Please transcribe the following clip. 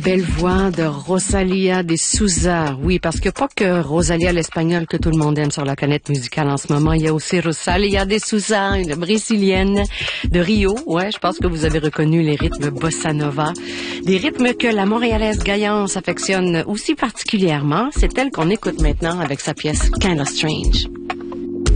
belle voix de Rosalía de Souza. Oui, parce que pas que Rosalía l'espagnole que tout le monde aime sur la planète musicale en ce moment. Il y a aussi Rosalía de Souza, une brésilienne de Rio. Ouais, je pense que vous avez reconnu les rythmes bossa nova. Des rythmes que la montréalaise Gaillance affectionne aussi particulièrement. C'est elle qu'on écoute maintenant avec sa pièce Kinda Strange.